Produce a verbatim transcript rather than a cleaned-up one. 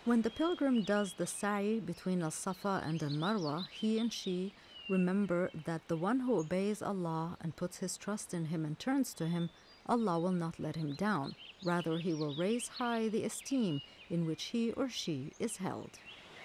When the pilgrim does the sa'i between al-Safa and al-Marwa, he and she remember that the one who obeys Allah and puts his trust in Him and turns to Him, Allah will not let him down. Rather, He will raise high the esteem in which he or she is held.